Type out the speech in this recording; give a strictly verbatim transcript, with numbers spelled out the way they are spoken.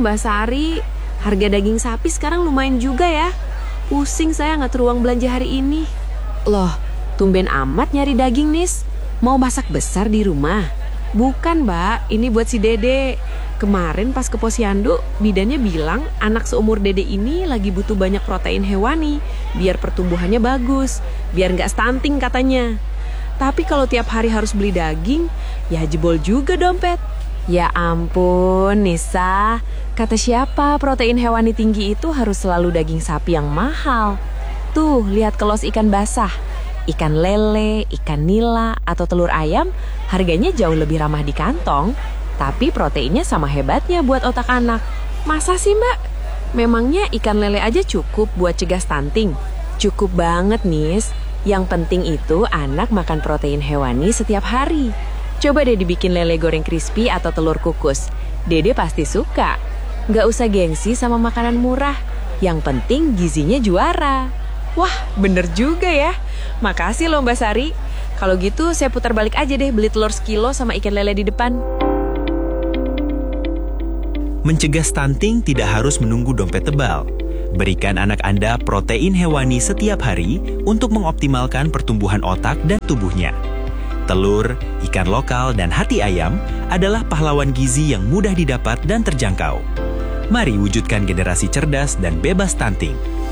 Mbak Sari, harga daging sapi sekarang lumayan juga ya. Pusing saya ngatur uang belanja hari ini. Loh, tumben amat nyari daging, Nis. Mau masak besar di rumah? Bukan, Mbak. Ini buat si Dede. Kemarin pas ke posyandu, bidannya bilang anak seumur Dede ini lagi butuh banyak protein hewani biar pertumbuhannya bagus, biar nggak stunting katanya. Tapi kalau tiap hari harus beli daging, ya jebol juga dompet. Ya ampun, Nisa. Kata siapa protein hewani tinggi itu harus selalu daging sapi yang mahal? Tuh, lihat kelos ikan basah. Ikan lele, ikan nila, atau telur ayam harganya jauh lebih ramah di kantong. Tapi proteinnya sama hebatnya buat otak anak. Masa sih, Mbak? Memangnya ikan lele aja cukup buat cegah stunting? Cukup banget, Nis. Yang penting itu anak makan protein hewani setiap hari. Coba deh dibikin lele goreng crispy atau telur kukus. Dede pasti suka. Nggak usah gengsi sama makanan murah. Yang penting gizinya juara. Wah, bener juga ya. Makasih loh Mbak Sari. Kalau gitu saya putar balik aja deh beli telur sekilo sama ikan lele di depan. Mencegah stunting tidak harus menunggu dompet tebal. Berikan anak Anda protein hewani setiap hari untuk mengoptimalkan pertumbuhan otak dan tubuhnya. Telur, ikan lokal, dan hati ayam adalah pahlawan gizi yang mudah didapat dan terjangkau. Mari wujudkan generasi cerdas dan bebas stunting.